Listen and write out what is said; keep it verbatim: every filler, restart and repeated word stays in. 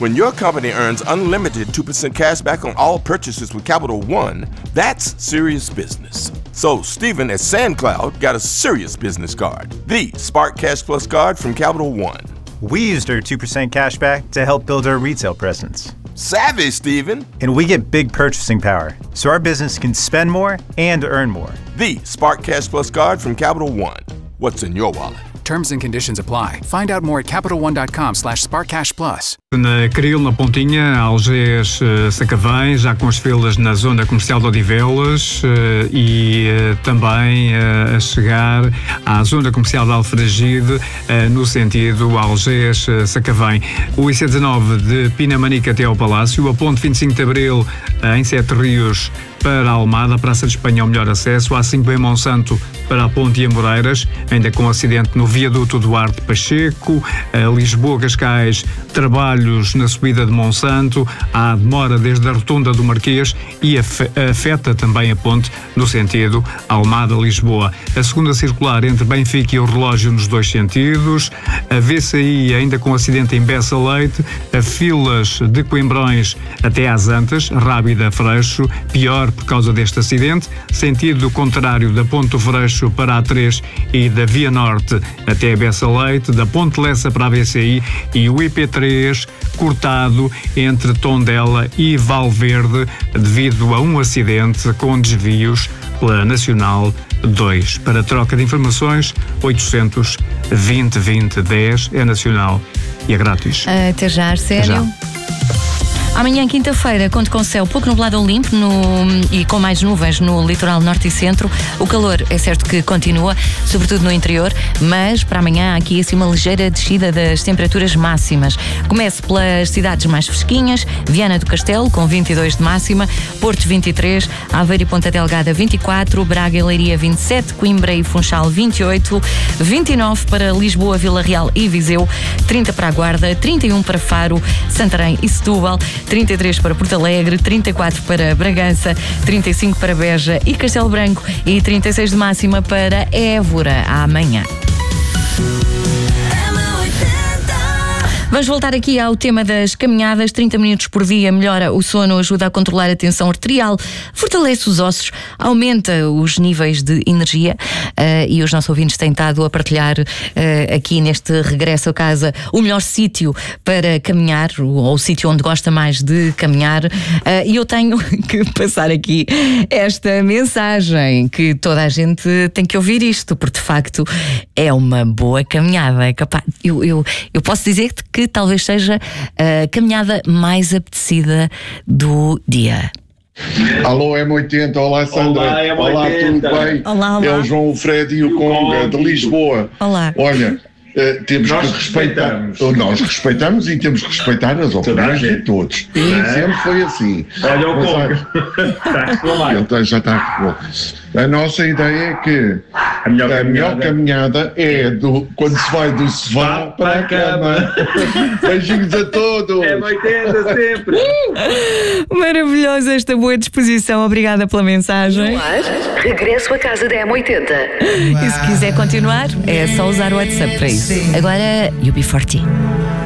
When your company earns unlimited two percent cash back on all purchases with Capital One, that's serious business. So Stephen at SandCloud got a serious business card, the Spark Cash Plus card from Capital One. We used our two percent cash back to help build our retail presence. Savvy, Stephen. And we get big purchasing power, so our business can spend more and earn more. The Spark Cash Plus card from Capital One. What's in your wallet? Terms and conditions apply. Find out more at capital one dot com slash spark cash plus. Na Caril, na Pontinha, Algés, uh, Sacavém, já com as filas na zona comercial de Odivelas uh, e uh, também uh, a chegar à zona comercial de Alfragide, uh, no sentido Algés, uh, Sacavém. O I C dezenove de Pinamanica até ao Palácio, a ponte vinte e cinco de Abril uh, em Sete Rios para a Almada, a Praça de Espanha, o melhor acesso, A cinco em Monsanto para a Ponte e Amoreiras, ainda com acidente no viaduto Duarte Pacheco, Lisboa-Cascais, trabalhos na subida de Monsanto, há demora desde a rotunda do Marquês e afeta também a ponte no sentido Almada-Lisboa. A segunda circular entre Benfica e o Relógio nos dois sentidos, a V C I ainda com acidente em Bessa Leite, a filas de Coimbrões até às Antas, Rábida-Freixo, pior por causa deste acidente, sentido contrário da Ponte do Freixo para a três e da Via Norte até a Bessa Leite, da Ponte Lessa para a V C I e o I P três cortado entre Tondela e Valverde devido a um acidente com desvios pela Nacional dois. Para troca de informações, oitocentos, vinte, vinte, dez é nacional e é grátis. Até já, Arsénio. Amanhã, quinta-feira, conto com céu pouco nublado ou limpo no, e com mais nuvens no litoral norte e centro. O calor é certo que continua, sobretudo no interior, mas para amanhã há aqui assim uma ligeira descida das temperaturas máximas. Comece pelas cidades mais fresquinhas: Viana do Castelo com vinte e dois de máxima, Porto vinte e três, Aveiro e Ponta Delgada vinte e quatro, Braga e Leiria vinte e sete, Coimbra e Funchal vinte e oito, vinte e nove para Lisboa, Vila Real e Viseu, trinta para a Guarda, trinta e um para Faro, Santarém e Setúbal, trinta e três para Porto Alegre, trinta e quatro para Bragança, trinta e cinco para Beja e Castelo Branco e trinta e seis de máxima para Évora amanhã. Vamos voltar aqui ao tema das caminhadas. trinta minutos por dia melhora o sono, ajuda a controlar a tensão arterial, fortalece os ossos, aumenta os níveis de energia uh, e os nossos ouvintes têm estado a partilhar uh, aqui neste regresso a casa o melhor sítio para caminhar, ou o sítio onde gosta mais de caminhar. Uh, e eu tenho que passar aqui esta mensagem, que toda a gente tem que ouvir isto, porque de facto é uma boa caminhada. É capaz, eu, eu, eu posso dizer que que talvez seja a caminhada mais apetecida do dia. Alô, M oitenta, olá Sandra. Olá, M oitenta. Olá, tudo bem? Olá, olá. É o João, o Fred e o Conga de Lisboa. Olá. Olha, uh, temos Nós que respeitar. respeitamos. Nós respeitamos e temos que respeitar as opiniões de todos. E Não é? sempre foi assim. Olha o Mas, Conga. Está a reclamar. Ele já está a reclamar. A nossa ideia é que A melhor a melhor caminhada. caminhada é do, quando se vai do sofá Vá para a para a cama. Beijinhos a todos. M oitenta sempre. Maravilhosa esta boa disposição, obrigada pela mensagem. Regresso à casa da M oitenta. E se quiser continuar, é só usar o WhatsApp para isso. Agora, U B quarenta.